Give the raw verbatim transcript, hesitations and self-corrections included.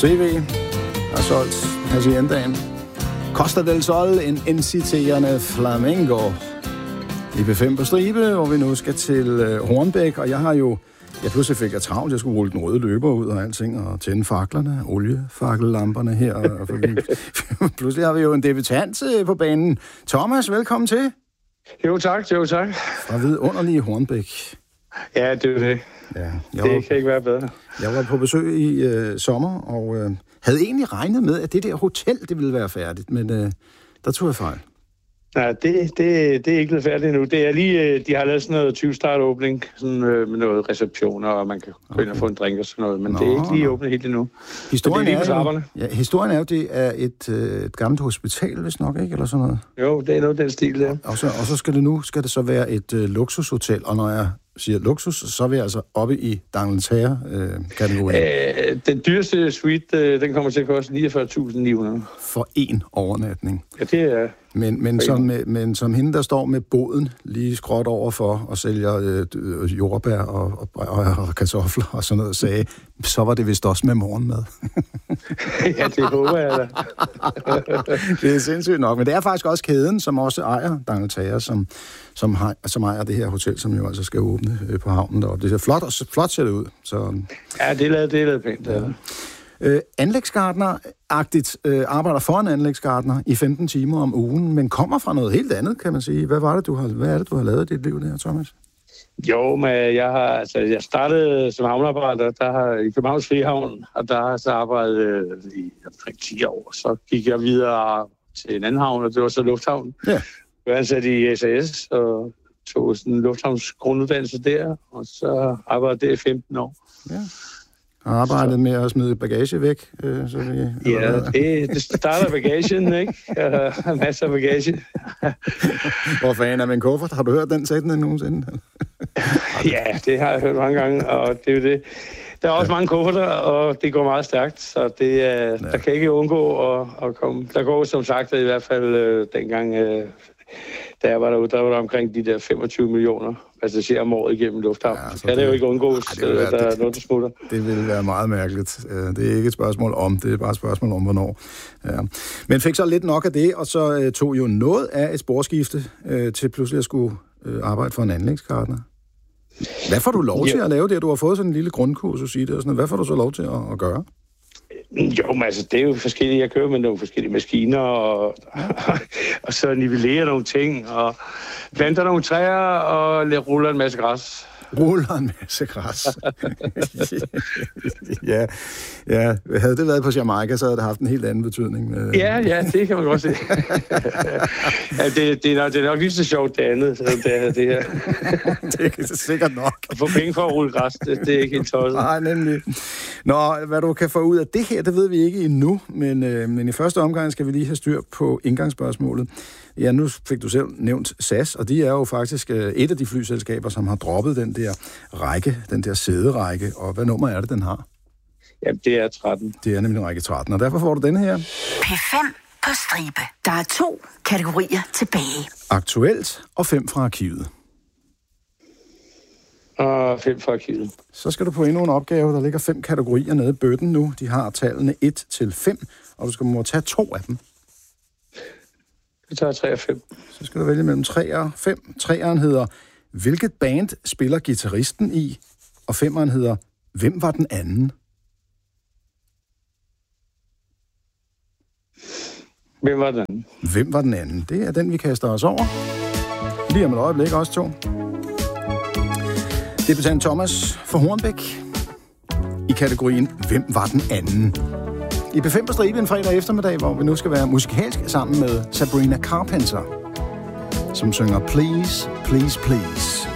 C V har solgt Haciendaen. Costa del Sol, en inciterende flamingo. I B fem på stribe, hvor vi nu skal til øh, Hornbæk, og jeg har jo, jeg pludselig fik jeg travlt, jeg skulle rulle den røde løber ud og alting, og tænde faklerne, oliefakkellamperne her, og fordi, pludselig har vi jo en debutant på banen. Thomas, velkommen til. Jo tak, jo tak. Fra vidunderlige Hornbæk. Ja, det er det. Ja, det var, kan ikke være bedre. Jeg var på besøg i øh, sommer, og øh, havde egentlig regnet med, at det der hotel, det ville være færdigt, men øh, der tog jeg fejl. Nej, det, det, det er ikke noget færdigt endnu. Det er lige, de har lavet sådan noget tyve start åbning, sådan øh, med noget receptioner, og man kan gå ind og få en drink og sådan noget, men Nå, det er ikke lige åbnet helt endnu. Historien det er, er, jo, ja, historien er jo, det er et, øh, et gammelt hospital, hvis nok, ikke? Eller sådan noget. Jo, det er noget den stil der. Og så, og så skal det nu skal det så være et øh, luksushotel, og når jeg siger luksus, så er vi altså oppe i D'Angleterre-kategorien. Øh, den dyreste suite, øh, den kommer til at koste niogfyrre tusind ni hundrede. For én overnatning. Ja, det er... Men, men, som, med, men som hende, der står med båden lige skråt over for og sælger øh, jordbær og, og, og, og kartofler og sådan noget, sagde, så var det vist også med morgenmad. Ja, det håber jeg da. Det er sindssygt nok, men det er faktisk også kæden, som også ejer D'Angleterre, som, som, har, som ejer det her hotel, som jo altså skal åbne øh, på havnen deroppe. Det ser flot, og flot ser det ud. Så, ja, det er lavet, det er lavet pænt. Ja. Øh, anlægsgartner-agtigt øh, arbejder for en anlægsgartner i femten timer om ugen, men kommer fra noget helt andet, kan man sige. Hvad var det, du har, hvad er det, du har lavet i dit liv der, Thomas? Jo, men jeg har, altså, jeg startede som havnearbejder, der har i Københavns Frihavn, og der har jeg så arbejdet øh, i omkring ti år. Så gik jeg videre til en anden havn, og det var så lufthavnen. Ja. Jeg var ansat i S A S og tog sådan en lufthavnsgrunduddannelse der, og så arbejdede jeg der i femten år. Ja. Og arbejdet med at smide bagage væk? Øh, så vi, ja, det, det starter bagagen, ikke? Jeg har masser af bagage. Hvor fanden er min kuffert? Har du hørt den sætning nogensinde? Ja, det har jeg hørt mange gange, og det er jo det. Der er også ja. mange kufferter, og det går meget stærkt, så det, uh, ja. der kan ikke undgå at, at komme. Der går som sagt i hvert fald uh, dengang, uh, da jeg var derude, der var der omkring de der femogtyve millioner passagerer om året igennem lufthavnen. Ja, så kan det, det jo ikke undgås, ej, være, der er noget, der smutter. Det ville være meget mærkeligt. Det er ikke et spørgsmål om, det er bare et spørgsmål om, hvornår. Ja. Men fik så lidt nok af det, og så uh, tog jo noget af et sporskifte uh, til pludselig at skulle uh, arbejde for en anlægsgartner. Hvad får du lov til ja. at lave det? Du har fået sådan en lille grundkursus i det, og sådan noget. Hvad får du så lov til at, at gøre? Jo, men altså, det er jo forskellige. Jeg kører med nogle forskellige maskiner, og, og så nivellerer nogle ting, og planter nogle træer, og ruller en masse græs. Ruller en masse græs. ja, ja, havde det været på Jamaica, så havde det haft en helt anden betydning. Ja, ja, det kan man godt se. ja, det, det, er nok, det er nok lige så sjovt det andet, det, er, det her. det er sikkert nok. At få penge for at rulle græs, det, det er ikke helt tosset. Nej, nemlig. Nå, hvad du kan få ud af det her, det ved vi ikke endnu, men, øh, men i første omgang skal vi lige have styr på indgangsspørgsmålet. Ja, nu fik du selv nævnt S A S, og de er jo faktisk øh, et af de flyselskaber, som har droppet den der række, den der sæderække, og hvad nummer er det, den har? Ja, det er tretten. Det er nemlig række tretten, og derfor får du den her. P fem på stribe. Der er to kategorier tilbage. Aktuelt og fem fra arkivet. Og fem fra arkivet. Så skal du på endnu en opgave. Der ligger fem kategorier nede i bøtten nu. De har tallene et til fem, og du skal må tage to af dem. Jeg tager tre og fem. Så skal du vælge mellem tre og fem. Treeren hedder, hvilket band spiller guitaristen i? Og femeren hedder, hvem var den anden? Hvem var den anden? Hvem var den anden? Det er den, vi kaster os over. Lige om et øjeblik, også to. Debutant Thomas fra Hornbæk i kategorien, hvem var den anden? I P fem på stribe en fredag eftermiddag, hvor vi nu skal være musikalsk sammen med Sabrina Carpenter, som synger Please, Please, Please.